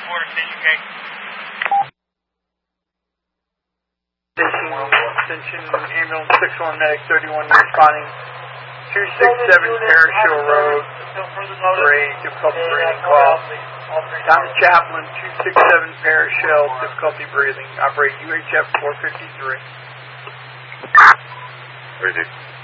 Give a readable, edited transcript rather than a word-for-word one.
Extension ambulance 61 medic 31 responding 267 Parish Hill Road for a difficulty breathing call. Down to Chaplain 267 Parish Hill, difficulty breathing. Operate UHF 453. Ready.